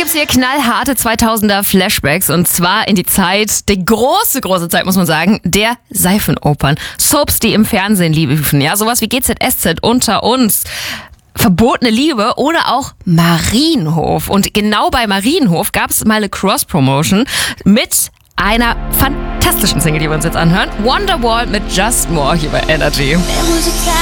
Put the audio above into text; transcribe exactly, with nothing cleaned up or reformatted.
das hier knallharte zweitausender Flashbacks und zwar in die Zeit, die große, große Zeit, muss man sagen, der Seifenopern. Soaps, die im Fernsehen liefen, ja, sowas wie G Z S Z, Unter uns, Verbotene Liebe oder auch Marienhof. Und genau bei Marienhof gab es mal eine Cross-Promotion mit einer fantastischen Single, die wir uns jetzt anhören. Wonderwall mit Just More hier bei Energy.